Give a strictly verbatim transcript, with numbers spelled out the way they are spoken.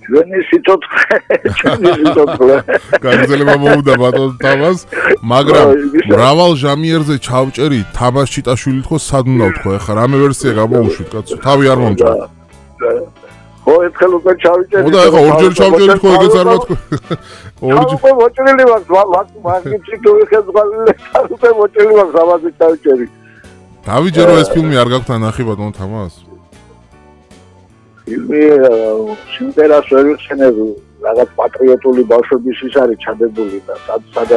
ჩვენი სიცოცხლე, ჩვენი სიცოცხლე. გაგზელება მოუდა ბატონ თამას, მაგრამ მრავალ ჟამიერზე ჩავჭერი თამას ჩიტაშვილი თქო სად უნდა ვთქვა, ეხლა რამე ვერსია გამოუშვით კაცო, თავი არ მომჭრა. ხო, ერთხელ უკვე ჩავიჭერი. ოდა ეხლა ორჯერ ჩავჭერი თქო, ეგეც არ მათქვა. ორჯერ უკვე მოჭრილი მაქვს, მაგითი თუ ეხება, უკვე მოჭრილი მაქვს, ამაზე ჩავიჭერი. დავიჯერო ეს ფილმი არ გაქვთ ანახი ბატონ თამას? ფილმი სიმღერას ვერ ვიხსენებ, რაღაც პატრიოტული ბავშვების ის არის ჩადებული და სად